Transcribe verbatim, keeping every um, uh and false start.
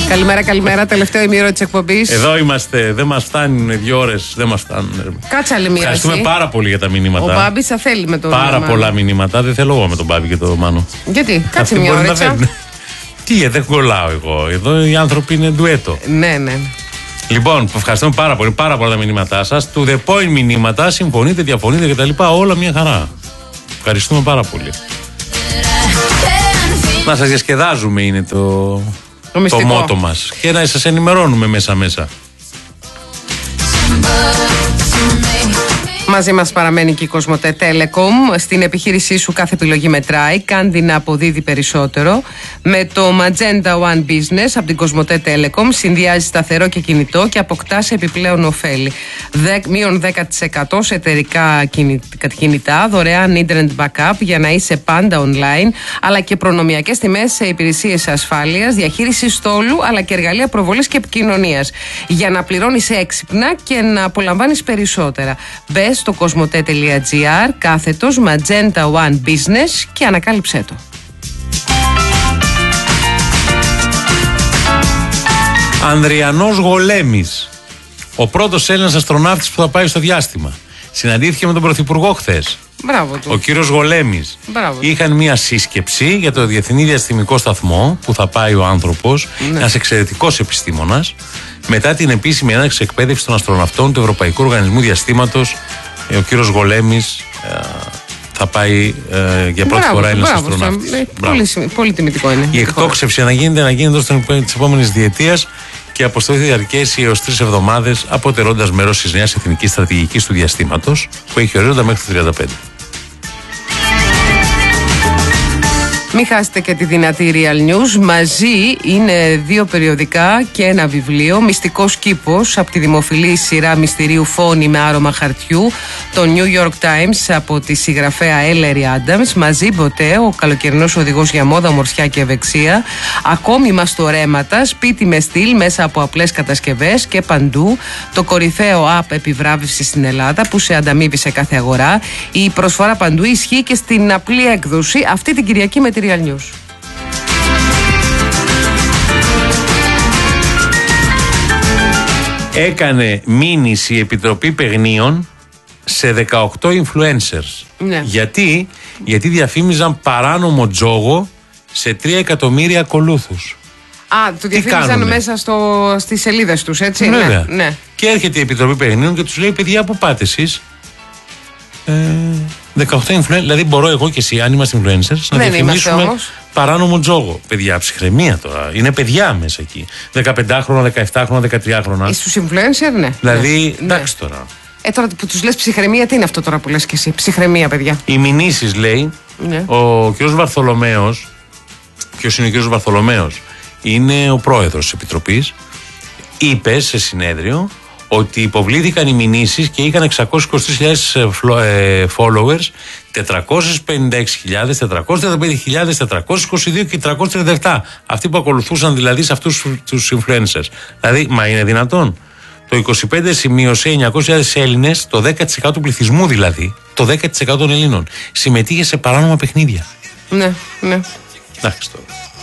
Καλημέρα, καλημέρα. Τελευταίο ημίωρο της εκπομπής. Εδώ είμαστε. Δεν μας φτάνουν δύο ώρες. Δεν μας φτάνουν. Κάτσε άλλη μία. Ευχαριστούμε πάρα πολύ για τα μηνύματα. Ο Μπάμπης θα θέλει με τον Πάρα Μάνο. πολλά μηνύματα. Δεν θέλω εγώ με τον Μπάμπη και τον Μάνο. Γιατί, κάτσε Αυτοί μία μπορεί να ώρα. θέλουν. Τι, δεν κολλάω εγώ. Εδώ οι άνθρωποι είναι ντουέτο. Ναι, ναι. Λοιπόν, ευχαριστούμε πάρα πολύ. Πάρα πολλά τα μηνύματά σας. To the point μηνύματα. Συμφωνείτε, διαφωνείτε κτλ. Όλα μια χαρά. Ευχαριστούμε πάρα πολύ. Να σας διασκεδάζουμε είναι το, το, το μότο μας. Και να σας ενημερώνουμε μέσα-μέσα. Μαζί μας παραμένει και η Κοσμοτέ Telecom. Στην επιχείρησή σου κάθε επιλογή μετράει. Κάντε να αποδίδει περισσότερο. Με το Magenta One Business από την Κοσμοτέ Telecom συνδυάζει σταθερό και κινητό και αποκτάς επιπλέον ωφέλη. Μείον δέκα τοις εκατό σε εταιρικά κινητά, δωρεάν internet backup για να είσαι πάντα online, αλλά και προνομιακές τιμές σε υπηρεσίες ασφάλειας, διαχείριση στόλου, αλλά και εργαλεία προβολής και επικοινωνίας. Για να πληρώνεις έξυπνα και να απολαμβάνεις περισσότερα. Μπες στο cosmote.gr κάθετος Magenta One Business και ανακάλυψέ το. Ανδριανός Γολέμης, ο πρώτος Έλληνας αστροναύτης που θα πάει στο διάστημα. Συναντήθηκε με τον Πρωθυπουργό χθες. Μπράβο του. Ο κύριος Γολέμης. Μπράβο. Είχαν μια σύσκεψη για το Διεθνή Διαστημικό Σταθμό που θα πάει ο άνθρωπος, ναι. Ένας εξαιρετικός επιστήμονας, μετά την επίσημη έναρξη εκπαίδευση των αστροναυτών του Ευρωπαϊκού Οργανισμού Διαστήματος. Ο κύριος Γολέμης ε, θα πάει ε, για πρώτη μπράβο, φορά Έλληνας μπράβο, αστροναύτης. Ε, πολύ, πολύ τιμητικό είναι. Η εκτόξευση να γίνεται, να γίνεται εντός της επόμενης διετίας και η αποστολή θα διαρκέσει έως τρεις εβδομάδες, αποτελώντας μέρος της νέας εθνικής στρατηγικής του διαστήματος που έχει ορίζοντα μέχρι το τριάντα πέντε. Μην χάσετε και τη δυνατή Real News. Μαζί είναι δύο περιοδικά και ένα βιβλίο. Μυστικός κήπος από τη δημοφιλή σειρά μυστηρίου Φόνη με άρωμα χαρτιού. Το New York Times από τη συγγραφέα Ellery Adams. Μαζί Μποτέ, ο καλοκαιρινός οδηγός για μόδα, ομορφιά και ευεξία. Ακόμη μαστορέματα, σπίτι με στυλ μέσα από απλές κατασκευές και παντού. Το κορυφαίο app επιβράβευση στην Ελλάδα που σε ανταμείβει σε κάθε αγορά. Η προσφορά παντού ισχύει και στην απλή έκδοση αυτή την Κυριακή με τη Real News. Έκανε μήνυση η Επιτροπή Παιγνίων σε δεκαοκτώ influencers. Ναι. Γιατί? Γιατί διαφήμιζαν παράνομο τζόγο σε τρία εκατομμύρια ακολούθους. Α, το διαφήμιζαν μέσα στο, στις σελίδες τους, έτσι. Βέβαια. Ναι, ναι. Και έρχεται η Επιτροπή Παιγνίων και τους λέει: παιδιά, πού πάτε εσείς? Ε, δεκαοκτώ influencers, δηλαδή μπορώ εγώ και εσύ, αν είμαστε influencers, να δεν διαφημίσουμε παράνομο τζόγο. Παιδιά, ψυχραιμία τώρα. Είναι παιδιά μέσα εκεί. δεκαπεντάχρονα, δεκαεπτάχρονα, δεκατριάχρονα. Στους influencer, ναι. Δηλαδή, ναι. εντάξει τώρα. Ε, τώρα που τους λες ψυχραιμία, τι είναι αυτό τώρα που λες και εσύ? Ψυχραιμία, παιδιά. Οι μηνύσεις, λέει, ναι. Ο κ. Βαρθολομέος. Ποιος είναι ο κ. Βαρθολομέος? Είναι ο πρόεδρος της Επιτροπής. Είπε σε συνέδριο ότι υποβλήθηκαν οι μηνύσεις και είχαν εξακόσιες είκοσι τρεις χιλιάδες followers, τετρακόσιες πενήντα έξι χιλιάδες, τετρακόσιες τριάντα πέντε χιλιάδες, τετρακόσιες είκοσι δύο και τριακόσιες τριάντα επτά. Αυτοί που ακολουθούσαν δηλαδή σε αυτούς τους influencers. Δηλαδή, μα είναι δυνατόν? Το είκοσι πέντε σημείωσε εννιακόσιες χιλιάδες Έλληνες, το δέκα τοις εκατό του πληθυσμού δηλαδή, το δέκα τοις εκατό των Ελλήνων, συμμετείχε σε παράνομα παιχνίδια. Ναι, ναι. Εντάξει τώρα.